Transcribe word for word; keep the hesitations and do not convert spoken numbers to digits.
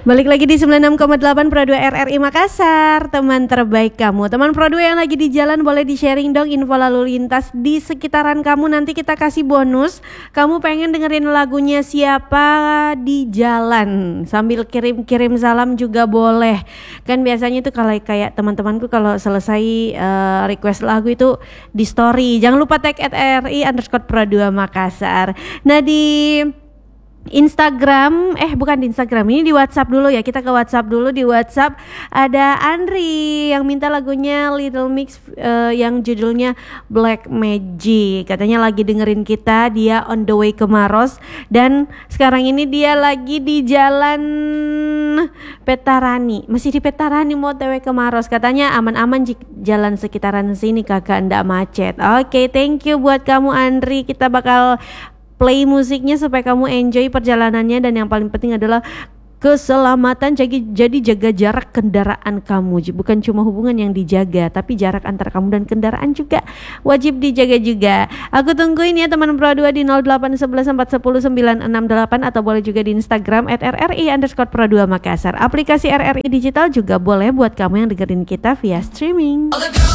Balik lagi di sembilan puluh enam koma delapan Pro dua R R I Makassar, teman terbaik kamu. Teman Pro dua yang lagi di jalan boleh di-sharing dong info lalu lintas di sekitaran kamu. Nanti kita kasih bonus. Kamu pengen dengerin lagunya siapa di jalan, sambil kirim-kirim salam juga boleh. Kan biasanya itu kalau kayak teman-temanku kalau selesai uh, request lagu itu di story. Jangan lupa tag at R I underscore Pro dua Makassar. Nah di Instagram, eh bukan di Instagram, ini di WhatsApp dulu ya. Kita ke WhatsApp dulu. Di WhatsApp ada Andri yang minta lagunya Little Mix uh, yang judulnya Black Magic. Katanya lagi dengerin kita, dia on the way ke Maros. Dan sekarang ini dia lagi di jalan Petarani, masih di Petarani mau O T W ke Maros. Katanya aman-aman jalan sekitaran sini kakak, ndak macet. Oke, okay, thank you buat kamu Andri. Kita bakal play musiknya supaya kamu enjoy perjalanannya, dan yang paling penting adalah keselamatan. Jadi, jadi jaga jarak kendaraan kamu. Bukan cuma hubungan yang dijaga, tapi jarak antara kamu dan kendaraan juga wajib dijaga juga. Aku tungguin ya teman Pro dua di nol delapan satu satu empat satu nol sembilan enam delapan, atau boleh juga di Instagram at R R I underscore Pro dua Makassar. Aplikasi R R I Digital juga boleh buat kamu yang dengerin kita via streaming.